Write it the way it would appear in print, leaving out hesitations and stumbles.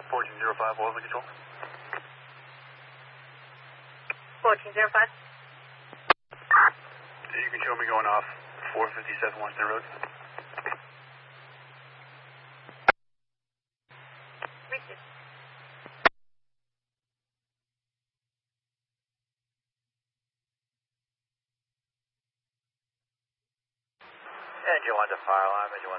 1405, what was the control? 1405. You can show me going off 457 Washington Road. Received. Engine 1 to fire alarm, engine 1